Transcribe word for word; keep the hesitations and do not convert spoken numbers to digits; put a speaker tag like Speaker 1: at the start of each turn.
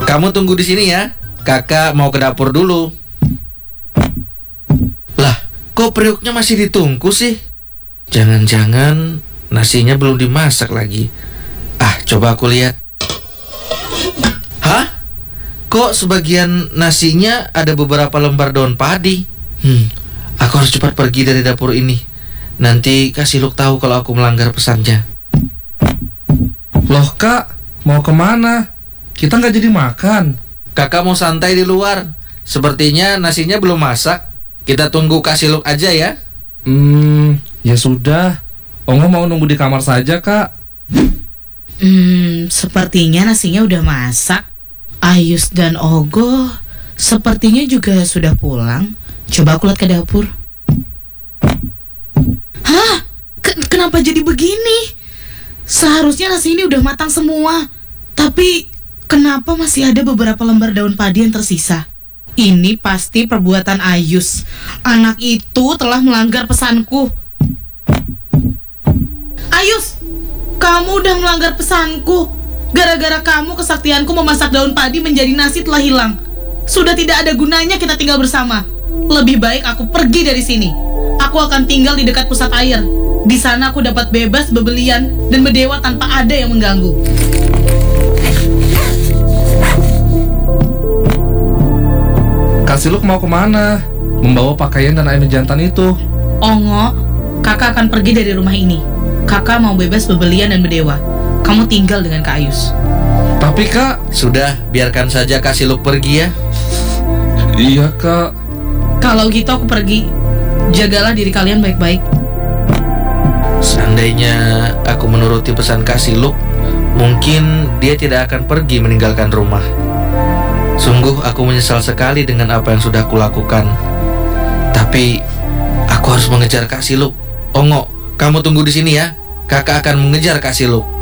Speaker 1: Kamu tunggu di sini ya. Kakak mau ke dapur dulu. Lah, kok periuknya masih ditungku sih? Jangan-jangan nasinya belum dimasak lagi. Ah, coba aku lihat. Hah? Kok sebagian nasinya ada beberapa lembar daun padi? Hmm, aku harus cepat pergi dari dapur ini. Nanti kasih Luk tahu kalau aku melanggar pesannya.
Speaker 2: Loh kak, mau kemana? Kita nggak jadi makan.
Speaker 1: Kakak mau santai di luar. Sepertinya nasinya belum masak. Kita tunggu kasih Luk aja ya.
Speaker 2: Hmm, ya sudah. Ongo mau nunggu di kamar saja kak.
Speaker 3: Hmm, sepertinya nasinya udah masak. Ayus dan Ogo sepertinya juga sudah pulang. Coba aku lihat ke dapur. Hah? K- kenapa jadi begini? Seharusnya nasi ini udah matang semua. Tapi kenapa masih ada beberapa lembar daun padi yang tersisa? Ini pasti perbuatan Ayus. Anak itu telah melanggar pesanku. Ayus, kamu udah melanggar pesanku. Gara-gara kamu kesaktianku memasak daun padi menjadi nasi telah hilang. Sudah tidak ada gunanya kita tinggal bersama. Lebih baik aku pergi dari sini. Aku akan tinggal di dekat pusat air. Di sana aku dapat bebas bebelian dan berdewa tanpa ada yang mengganggu.
Speaker 2: Kasih Luk mau kemana? Membawa pakaian dan air jantan itu.
Speaker 3: Ongo, kakak akan pergi dari rumah ini. Kakak mau bebas bebelian dan berdewa. Kamu tinggal dengan Kak Ayus.
Speaker 2: Tapi kak.
Speaker 1: Sudah, biarkan saja kasih Luk pergi ya.
Speaker 2: Iya kak.
Speaker 3: Kalau gitu aku pergi. Jagalah diri kalian baik-baik.
Speaker 1: Seandainya aku menuruti pesan kasih Luk, mungkin dia tidak akan pergi meninggalkan rumah. Sungguh aku menyesal sekali dengan apa yang sudah kulakukan. Tapi aku harus mengejar kasih Luk. Ongo, kamu tunggu di sini ya. Kakak akan mengejar kasih Luk.